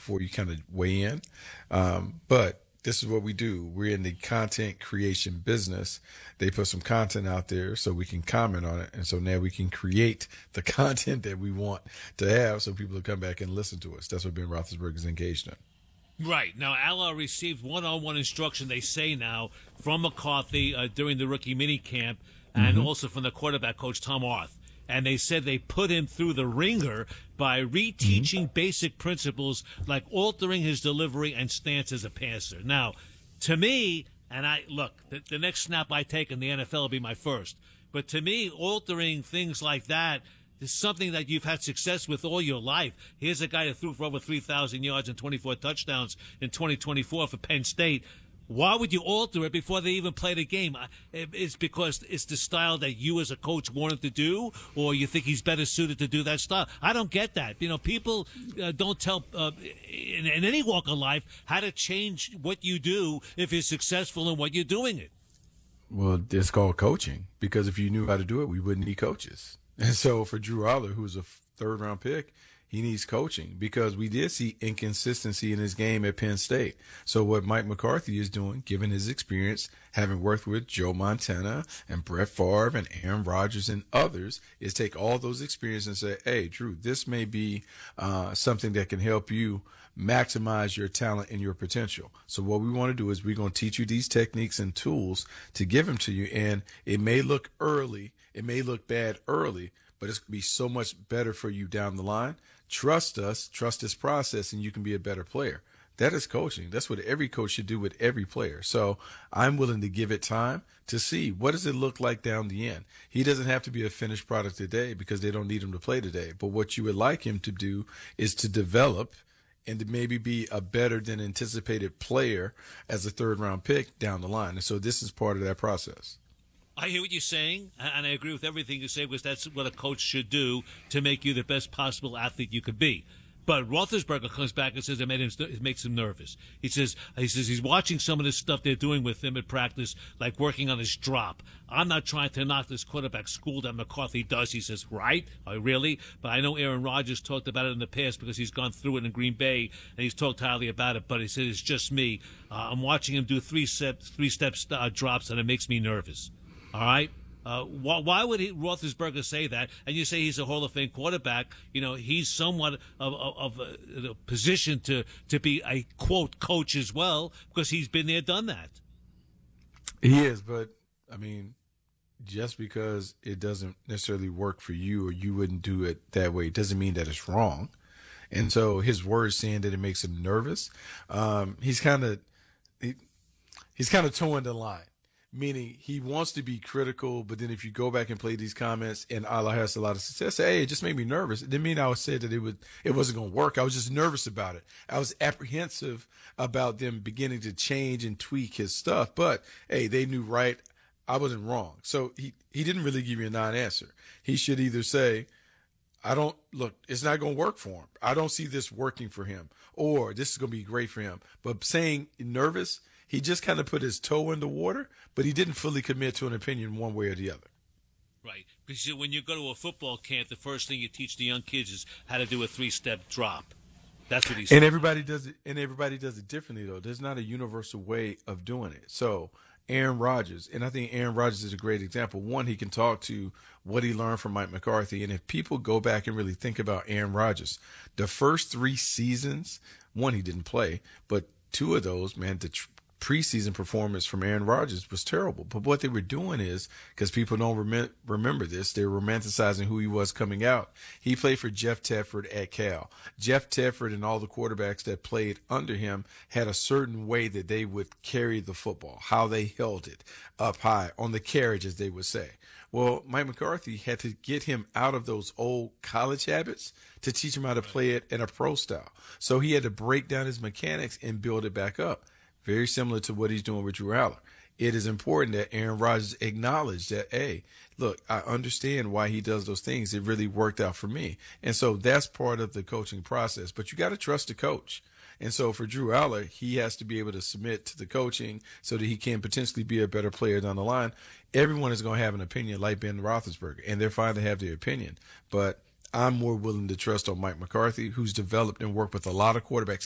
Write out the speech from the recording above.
before you kind of weigh in. But this is what we do. We're in the content creation business. They put some content out there so we can comment on it. And so now we can create the content that we want to have so people will come back and listen to us. That's what Ben Roethlisberger is engaged in. Right. Now, Allah received one-on-one instruction, they say now, from McCarthy during the rookie mini camp and also from the quarterback coach, Tom Arth. And they said they put him through the ringer by reteaching basic principles like altering his delivery and stance as a passer. Now, to me, and the next snap I take in the NFL will be my first. But to me, altering things like that is something that you've had success with all your life. Here's a guy that threw for over 3,000 yards and 24 touchdowns in 2024 for Penn State. Why would you alter it before they even played a game? It's because it's the style that you as a coach wanted to do, or you think he's better suited to do that style. I don't get that. People don't tell in any walk of life how to change what you do if you're successful in what you're doing it. Well, it's called coaching, because if you knew how to do it, we wouldn't need coaches. And so for Drew Aller, who's a third-round pick, he needs coaching, because we did see inconsistency in his game at Penn State. So what Mike McCarthy is doing, given his experience, having worked with Joe Montana and Brett Favre and Aaron Rodgers and others, is take all those experiences and say, hey, Drew, this may be something that can help you maximize your talent and your potential. So what we want to do is we're going to teach you these techniques and tools to give them to you. And it may look bad early, but it's going to be so much better for you down the line. Trust us, trust this process, and you can be a better player. That is coaching. That's what every coach should do with every player. So I'm willing to give it time to see what does it look like down the end. He doesn't have to be a finished product today because they don't need him to play today. But what you would like him to do is to develop and to maybe be a better than anticipated player as a third-round pick down the line. And so this is part of that process. I hear what you're saying, and I agree with everything you say, because that's what a coach should do to make you the best possible athlete you could be. But Roethlisberger comes back and says it makes him nervous. He says he's watching some of this stuff they're doing with him at practice, like working on his drop. I'm not trying to knock this quarterback school that McCarthy does. He says, right? Really? But I know Aaron Rodgers talked about it in the past because he's gone through it in Green Bay, and he's talked highly about it. But he said, it's just me. I'm watching him do three-step drops, and it makes me nervous. All right? Why would Roethlisberger say that? And you say he's a Hall of Fame quarterback. He's somewhat of a position to be a, quote, coach as well, because he's been there, done that. He is, but, just because it doesn't necessarily work for you or you wouldn't do it that way doesn't mean that it's wrong. And so his words saying that it makes him nervous, he's kind of towing the line. Meaning he wants to be critical, but then if you go back and play these comments and Allah has a lot of success, say, hey, it just made me nervous. It didn't mean I would say that it wasn't going to work. I was just nervous about it. I was apprehensive about them beginning to change and tweak his stuff. But, hey, they knew right. I wasn't wrong. So he didn't really give you a non-answer. He should either say, it's not going to work for him. I don't see this working for him. Or this is going to be great for him. But saying nervous, he just kind of put his toe in the water, but he didn't fully commit to an opinion one way or the other. Right. Because when you go to a football camp, the first thing you teach the young kids is how to do a three-step drop. That's what he said. And everybody does it differently, though. There's not a universal way of doing it. So Aaron Rodgers, and I think Aaron Rodgers is a great example. One, he can talk to what he learned from Mike McCarthy. And if people go back and really think about Aaron Rodgers, the first 3 seasons, one, he didn't play, but 2 of those, man, the preseason performance from Aaron Rodgers was terrible. But what they were doing is, because people don't remember this, they're romanticizing who he was coming out. He played for Jeff Tedford at Cal. Jeff Tedford and all the quarterbacks that played under him had a certain way that they would carry the football, how they held it up high on the carriage, as they would say. Well, Mike McCarthy had to get him out of those old college habits to teach him how to play it in a pro style. So he had to break down his mechanics and build it back up. Very similar to what he's doing with Drew Aller. It is important that Aaron Rodgers acknowledge that, hey, look, I understand why he does those things. It really worked out for me. And so that's part of the coaching process. But you got to trust the coach. And so for Drew Aller, he has to be able to submit to the coaching so that he can potentially be a better player down the line. Everyone is going to have an opinion like Ben Roethlisberger, and they're fine to have their opinion. But I'm more willing to trust on Mike McCarthy, who's developed and worked with a lot of quarterbacks